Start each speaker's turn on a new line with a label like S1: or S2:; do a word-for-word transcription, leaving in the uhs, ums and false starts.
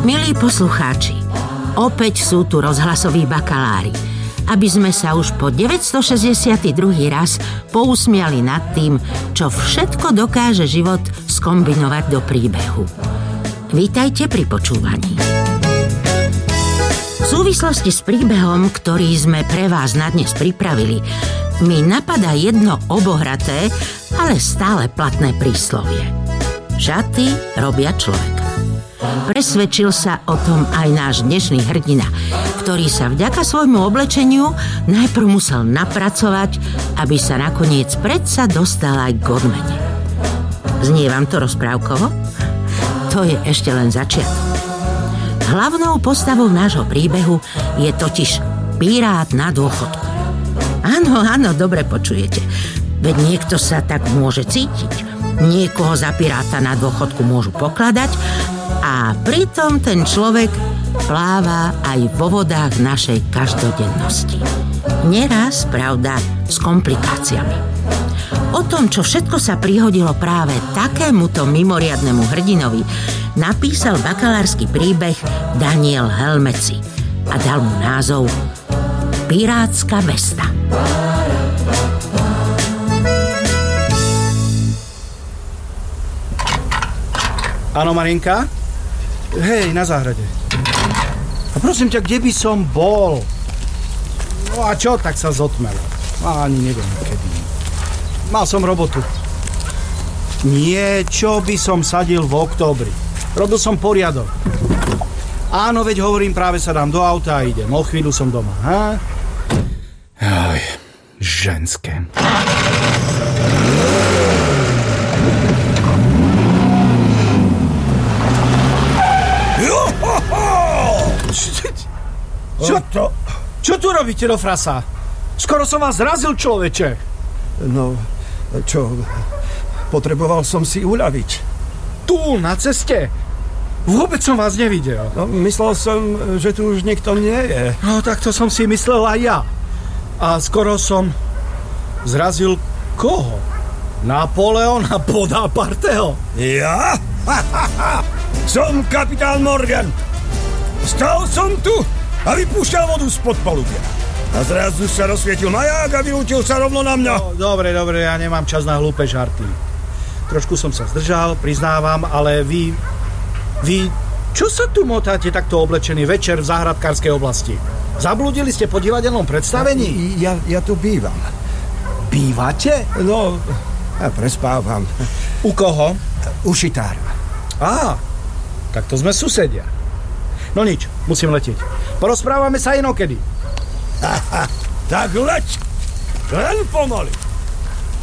S1: Milí poslucháči, opäť sú tu rozhlasoví bakalári, aby sme sa už po deväťstošesťdesiaty druhý raz pousmiali nad tým, čo všetko dokáže život skombinovať do príbehu. Vítajte pri počúvaní. V súvislosti s príbehom, ktorý sme pre vás na dnes pripravili, mi napadá jedno obohraté, ale stále platné príslovie. Šaty robia človeka. Presvedčil sa o tom aj náš dnešný hrdina, ktorý sa vďaka svojmu oblečeniu najprv musel napracovať, aby sa nakoniec predsa dostal aj k odmene. Znie vám to rozprávkovo? To je ešte len začiatok. Hlavnou postavou nášho príbehu je totiž pirát na dôchodku. Áno, áno, dobre počujete. Veď niekto sa tak môže cítiť. Niekoho za piráta na dôchodku môžu pokladať a pritom ten človek pláva aj vo vodách našej každodennosti. Neraz, pravda, s komplikáciami. O tom, čo všetko sa prihodilo práve takémuto mimoriadnemu hrdinovi, napísal bakalársky príbeh Daniel Helmeci a dal mu názov Pirátska vesta.
S2: Áno, Marinka? Hej, na záhrade. A prosím ťa, kde by som bol? No a čo, tak sa zotmelo. Ani neviem, kedy. Mal som robotu. Nie, čo by som sadil v októbri. Robil som poriadok. Áno, veď hovorím, práve sa dám do auta a idem. O chvíľu som doma, ha? Aj, ženské. Čo to? Čo tu robíte do frasa? Skoro som vás zrazil, človeče.
S3: No, čo? Potreboval som si uľaviť.
S2: Tu, na ceste? Vôbec som vás nevidel.
S3: No, myslel som, že tu už niekto nie je.
S2: No, tak to som si myslel aj ja. A skoro som zrazil koho? Napoleona Bonaparteho.
S3: Ja? Som kapitán Morgan. Stal som tu a vypúšťal vodu spod palubia. A zrazu sa rozsvietil maják a vylútil sa rovno na mňa.
S2: No, dobre, dobre, ja nemám čas na hlúpe žarty. Trošku som sa zdržal, priznávam, ale vy... Vy... Čo sa tu motáte takto oblečený večer v záhradkárskej oblasti? Zablúdili ste po divadelnom predstavení?
S3: Ja, ja tu bývam.
S2: Bývate?
S3: No, ja prespávam.
S2: U koho?
S3: U šitára.
S2: Á, tak to sme susedia. No nič, musím letieť. Porozprávame sa inokedy.
S3: Aha, tak leď. Len pomaly.